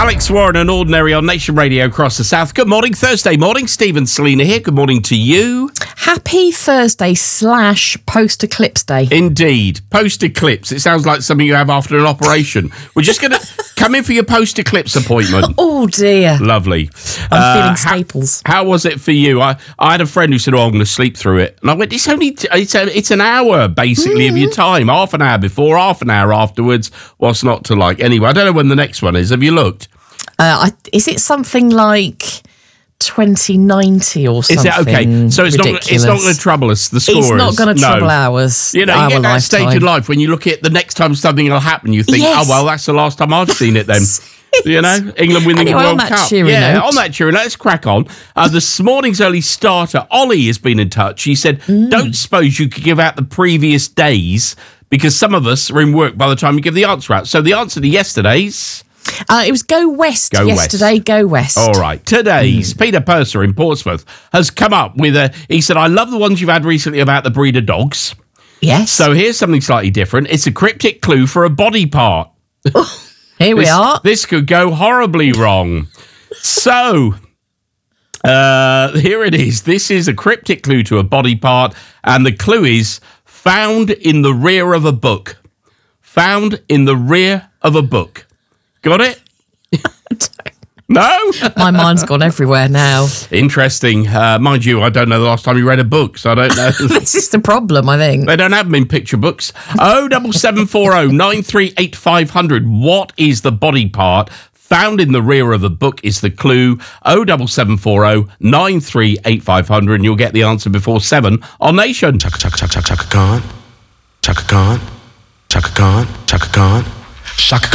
Alex Warren and Ordinary on Nation Radio across the South. Good morning, Thursday morning. Stephen Selina here. Good morning to you. Happy Thursday / post-eclipse day. Indeed. Post-eclipse. It sounds like something you have after an operation. We're just going to come in for your post-eclipse appointment. Oh, dear. Lovely. I'm feeling staples. How was it for you? I had a friend who said, I'm going to sleep through it. And I went, it's only it's an hour, basically, of your time. Half an hour before, half an hour afterwards. What's not to like? Anyway, I don't know when the next one is. Have you looked? Is it something like 2090 or something? Is it okay? So it's ridiculous? not going to trouble us. The scorers. It's not going to trouble ours. You know, you get that stage in life when you look at the next time something will happen, you think, Yes. oh well, that's the last time I've seen it. Then, you know, England winning the World Cup. On that cheery note, let's crack on. This morning's early starter, Ollie, has been in touch. He said, "Don't suppose you could give out the previous days because some of us are in work by the time you give the answer out." So the answer to yesterday's. It was Go West yesterday. Go West. All right. Today's Peter Purser in Portsmouth has come up with he said, I love the ones you've had recently about the breed of dogs. Yes. So here's something slightly different. It's a cryptic clue for a body part. Here we are. This could go horribly wrong. So here it is. This is a cryptic clue to a body part. And the clue is found in the rear of a book. Found in the rear of a book. Got it? No? My mind's gone everywhere now. Interesting. Mind you, I don't know the last time you read a book, so I don't know. This is the problem, I think. They don't have them in picture books. 07740 938 500. What is the body part found in the rear of a book is the clue. 07740 938 500, and you'll get the answer before 7 on Nation. Chaka Khan. Chaka Khan. Chaka Khan. Chaka Khan. Chaka Khan. Chaka